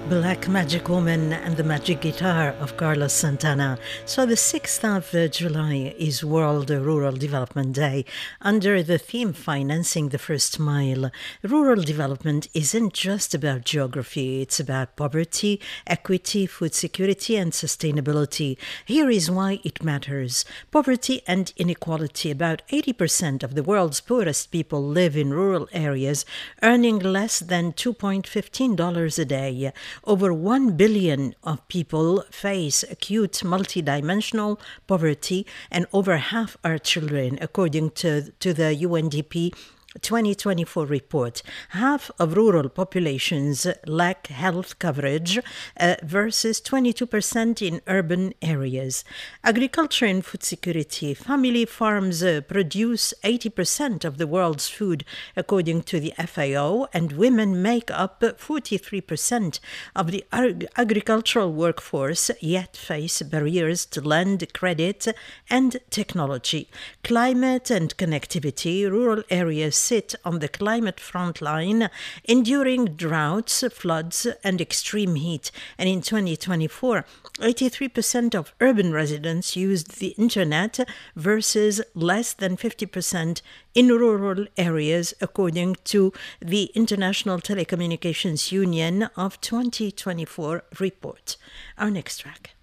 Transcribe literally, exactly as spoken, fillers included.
Black Magic Woman and the Magic Guitar of Carlos Santana. So the sixth of uh, July is World Rural Development Day. Under the theme Financing the First Mile, rural development isn't just about geography, it's about poverty, equity, food security and sustainability. Here is why it matters. Poverty and inequality. About eighty percent of the world's poorest people live in rural areas, earning less than two dollars and fifteen cents a day. Over one billion of people face acute multidimensional poverty, and over half are children, according to, to the U N D P twenty twenty-four report. Half of rural populations lack health coverage uh, versus twenty-two percent in urban areas. Agriculture and food security. Family farms uh, produce eighty percent of the world's food, according to the F A O, and women make up forty-three percent of the ag- agricultural workforce, yet face barriers to land, credit, and technology. Climate and connectivity. Rural areas sit on the climate front line, enduring droughts, floods, and extreme heat. And in twenty twenty-four, eighty-three percent of urban residents used the internet versus less than fifty percent in rural areas, according to the International Telecommunications Union of twenty twenty-four report. Our next track.